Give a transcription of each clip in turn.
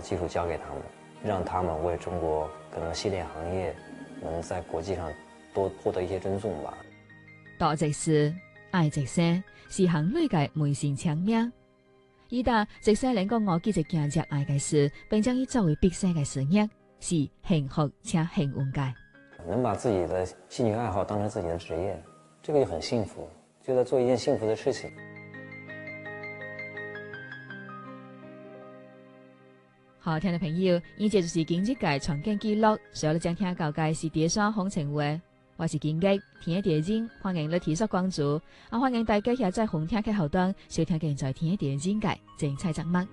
技术交给他们，让他们为中国可能系列行业能在國際上多獲得一些尊重吧。 多一事，愛一生，是行內嘅梅善長命。伊達一世能夠我記住行着愛嘅事，並將伊作為畢生嘅事業，是幸福且幸運嘅。 能把自己的興趣愛好當成自己的職業，這個就很幸福，就在做一件幸福的事情。 好聽嘅朋友，以這就是經濟界創建記錄，所以將聽到嘅是第三風情話。我是經濟聽一點鐘，歡迎你提出關注，歡迎大家也在紅聽嘅後端收聽現在聽一點鐘嘅精彩節目。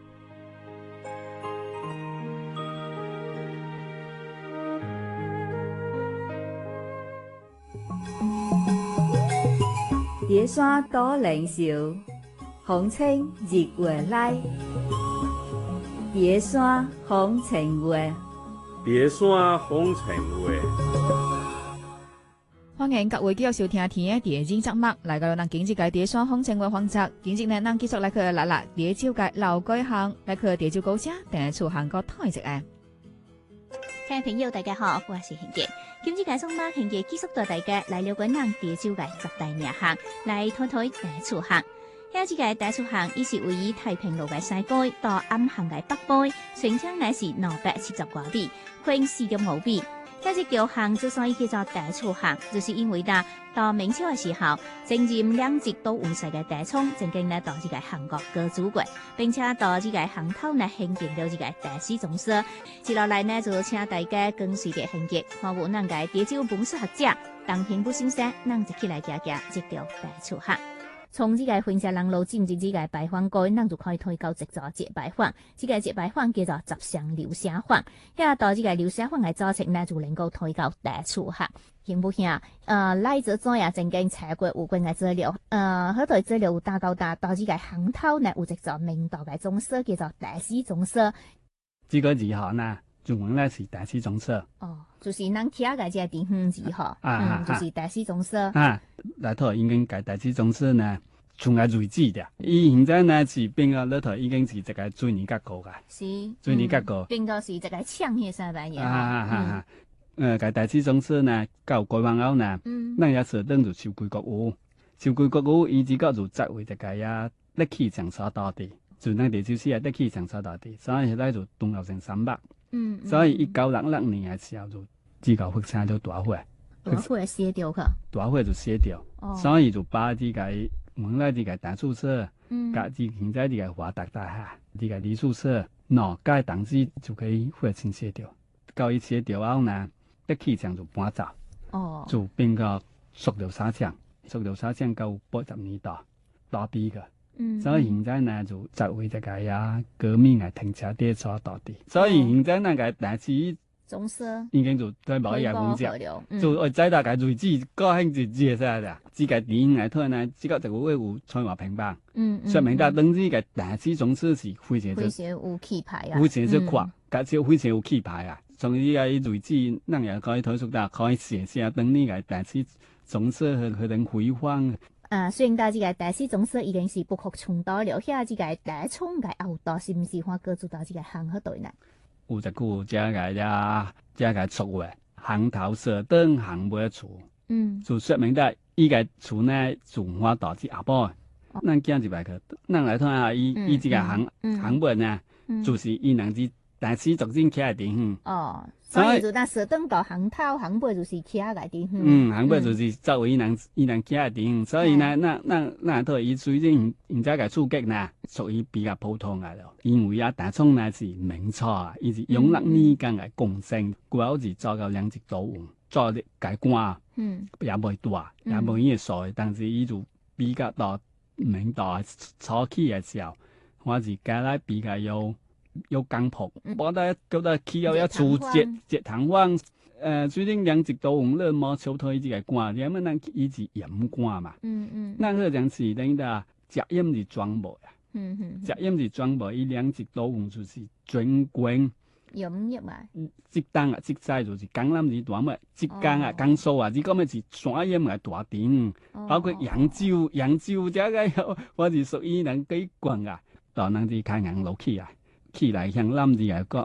蝶山多靈秀，風情日月來。蝶山風情話， 蝶山風情話。 歡迎各位繼續收聽聽電影節目，嚟到咱經濟界蝶山風情話環節。今日呢，咱繼續來去辣辣蝶洲界老街巷，來去蝶洲高架訂厝行個台一個。 聽眾朋友大家好，我是賢傑。今日介紹嘛，賢傑繼續帶大家來了解咱蝶洲界10大名巷，來睇睇訂厝行。遐一個訂厝行，伊是位於太平路嘅西街到暗巷嘅北部，全長乃是270多里，寬4.5米。遐一條巷之所以叫做訂厝行，就是因為到明朝嘅時候，曾任兩浙都王世嘅訂廠，曾經到這個巷角居住過，並且到這個巷頭興建了這個訂書總社。接落來呢，就請大家跟隨着賢傑，看有咱個蝶洲文史學者東興不先生，咱一起來行行這條訂厝行。從這個分社人路進入這個牌坊街，咱就可以推到一座節牌坊。這個節牌坊叫做十常流社坊。遐到這個流社坊嘅組成呢，就能夠推到訂厝行。行不行？來者怎樣曾經查過有關嘅資料？好多資料有打到這個巷頭呢，有一座明道嘅總社叫做訂書總社。 這個字號呢，中文呢是訂書總社。 哦，就是咱聽嘅這個地方字號，就是訂書總社。 來頭已經改訂書總社呢，從來最早的。伊現在呢是變個來頭已經是一個水泥結構嘅。 是。 水泥結構。 變到是一個牆嘅三板嘢。 改訂書總社呢，到改完後呢，咱也設定就收歸國有，收歸國有，伊只個就作為一個呀歷史場所大地，就咱蝶洲市嘅歷史場所大地，所以現在就動用成300。所以1966年嘅時候就這個發生咗大火。大火燒掉佢。 大火就燒掉，所以就把這個原來這個訂厝社，甲現在這個華達大廈，這個禮宿舍，改當時就可以火清燒掉。到伊燒掉後呢，歷史場就搬走，就變個塑料紗廠，塑料紗廠到80年代大地個。所以現在呢就作為這個呀革命嘅停車場所大地，所以現在那個訂書總社已經就對某一樣工作，就我知大家最知高興就知晒啦。這個電影嚟睇呢，這個就會有彩華屏蔽，說明得等於個訂書總社是非常有氣派啊， 非常之闊，加上非常有氣派啊。從呢個最知，咱也可以睇出到可以寫下等呢個訂書總社去能回放。 雖然到這個訂書總社已經是不可重蹈了，遐這個訂廠嘅後代是唔是話過住到這個巷嗰度呢？ 有一句這個呀，這個俗話，巷頭社長巷尾厝，就說明得伊個厝呢就我導致後輩。咱講一擺去，咱來睇下伊這個巷尾呢，就是伊能至訂書逐漸起來地方。 所以就咱社長到巷頭巷尾就是起來地方。 巷尾就是作為伊能起來地方，所以呢，那睇伊水晶現在個處境呢，屬於比較普通嘅咯。因為訂廠呢是明朝啊，伊是永樂年間嘅共生，佢好似做到兩浙都王，做啲改官，也未大，也未伊個衰，但是伊就比較到明代初期嘅時候，我是加來比較有港樸，我覺得起有一處節堂灣，最近兩浙都王咧冇抽推這個官，因為咱伊是鹽官嘛，咱嗰陣時等到食鹽是裝無啊，食鹽是裝無，伊兩浙都王就是專quyền 鹽嘛， 浙東啊，浙西就是江南是大咩，浙江啊、江蘇啊，呢個咩是山鹽嘅大點，包括揚州這個我是屬於能幾郡啊，到咱啲開銀路去啊。起來向南啲個